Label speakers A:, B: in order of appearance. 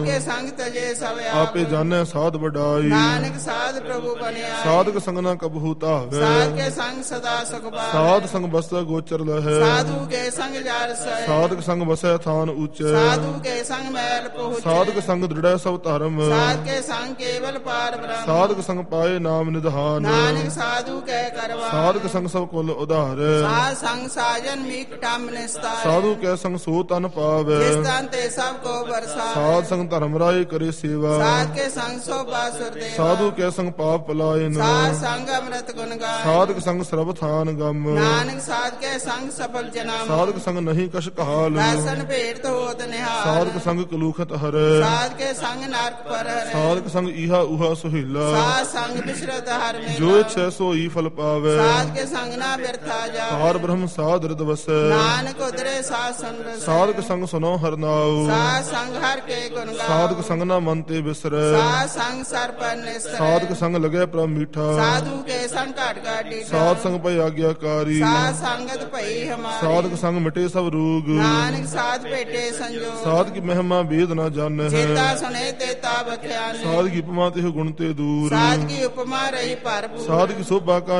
A: ਕੇ ਸੰਗ ਤਜੇ ਸਭ
B: ਆਪੇ ਜਾਣੈ ਸਾਧ ਵਡਾਈ।
A: ਨਾਨਕ ਸਾਧ ਪ੍ਰਭੂ ਬਣਿਆ।
B: ਸਾਧਕ ਸੰਗ ਨਾ ਕਬਹੂ ਧਾਵੈ।
A: ਸਾਧ ਕੇ ਸੰਗ ਸਦਾ ਸੁਖ ਪਾਵੈ।
B: ਸਾਧ ਸੰਗ ਬਸੈ ਗੋਚਰ ਲਹੈ।
A: ਸਾਧੂ ਕੇ ਸੰਗ ਜਰ ਸਹਿ।
B: ਸਾਧਕ ਸੰਗ ਵਸੈ ਥਾਨ ਉੱਚੈ।
A: ਸਾਧੂ ਕੇ ਸੰਗ ਮੈਲ ਪਹੁੰਚੈ।
B: ਸਾਧਕ ਸੰਗ ਦ੍ਰਿੜੈ ਸਭ ਧਰਮ।
A: ਸਾਧ ਕੇ ਸੰਗ ਕੇਵਲ ਪਾਰ ਬ੍ਰਹਮ।
B: ਸਾਧਕ ਸੰਗ ਪਾਏ ਨਾਮ ਨਿਧਾਨ।
A: ਨਾਨਕ ਸਾਧੂ ਕੈ ਕਰਵਾ।
B: ਸਾਧਕ ਸੰਗ ਸਭ ਕੁਲ ਉਧਾਰੈ।
A: ਸਾਧ ਸੰਗ ਸਾਜਨ ਮੀਕ ਟਮ ਨਿਸਤਾਰ।
B: ਸਾਧੂ ਕੈ ਸੰਗ ਸੋ ਤਨ ਪਾਵੈ।
A: ਜਿਸ ਤਨ ਤੇ ਸਭ ਕੋ ਬਰਸਾਵੈ।
B: ਸਾਧ ਸੰਗ ਧਰਮ ਰਾਏ ਕਰੇ ਸੇਵਾ।
A: ਸਾਧ ਕੇ ਸੰਗ ਸੋ ਬਾਸੁਰ ਦੇਵਾ।
B: ਸਾਧੂ ਕੈ ਸੰਗ ਪਾਪ ਪਲਾਇਨ।
A: ਸਾਧ ਸੰਗ ਅੰਮ੍ਰਿਤ ਗੁਣ ਗਾਇ।
B: ਸਾਧਕ ਸੰਗ ਸਰਬ ਥਾਨ ਗਮ।
A: ਨਾਨਕ ਸਾਧ ਕੇ ਸੰਗ ਸਫਲ ਜਨਮ।
B: ਸਾਧਕ ਸੰਗ ਨਹੀਂ ਕਛ ਕਹਾਲ।
A: ਦਰਸ਼ਨ ਭੇਟ ਹੋਤ ਨਿਹਾਲ।
B: ਸਾਧਕ ਸੰਗ ਕਲੂਖਤ ਹਰੈ।
A: ਸਾਧ ਕੇ ਸੰਗ ਨਰਕ ਪਰ ਹਰੈ।
B: ਸਾਧਕ ਸੰਗ ਈਹਾ ਉਹਾ ਸੁਹੀਲਾ।
A: ਸਾਧ ਸੰਗ ਬਿਸਰਤ ਹਰ ਮੇਲਾ।
B: ਜੋ ਇਛੈ ਸੋਈ ਫਲ ਪਾਵੈ।
A: ਸਾਧ ਕੇ ਸੰਗ ਨਾ ਬਿਰਥਾ ਜਾਵੈ।
B: ਪਾਰ ਬ੍ਰਹਮ ਸਾਧ ਰਿਦ ਵਸੈ।
A: ਨਾਨਕ ਉਦਰੇ ਸਾਧ ਸੰਗ ਰਸੈ।
B: ਸਾਧਕ ਸੰਗ ਸੁਨੋ ਹਰ ਨਾਉ।
A: ਸਾਧ ਸੰਗ ਹਰ ਕੇ ਗੁਣ ਗਾਵੈ।
B: ਸਾਧਕ ਸੰਗ ਨਾ ਮਨ ਤੇ ਬਿਸਰੈ।
A: ਸਾਧ ਸੰਗ ਸਰ ਪਰ ਨਿਸਰੈ।
B: ਸਾਧਕ ਸੰਗ ਲਗੈ ਪ੍ਰਭ ਮੀਠਾ।
A: ਸਾਧੂ ਕੇ ਸੰਗ ਘਟ ਘਟ ਡੀਠਾ।
B: ਸਾਧ ਸੰਗ ਭਈ ਆਗਿਆਕਾਰੀ।
A: ਸਾਧ ਸੰਗਤ ਭਈ ਹਮਾਰੀ।
B: ਸਾਧਕ ਸੰਗ ਮਿਟੇ ਸਭ ਰੋਗ।
A: ਨਾਨਕ ਸਾਧ ਭੇਟੇ ਸੰਜੋਗ।
B: ਸਾਧ ਕੀ ਮਹਿਮਾ ਵੇਦ ਨਾ ਜਾਣੈ।
A: ਚੇਤਾ ਸੁਨੇ ਤੇ ਤਾ ਬਖਿਆਨੇ।
B: ਸਾਧ ਕੀ ਉਪਮਾ ਤੇ ਗੁਣ ਤੇ ਦੂਰ।
A: ਸਾਧ ਕੀ ਉਪਮਾ ਰਹੀ ਭਰਪੂਰ।
B: ਸਾਧ ਕੀ ਸੋਭਾ ਕਾ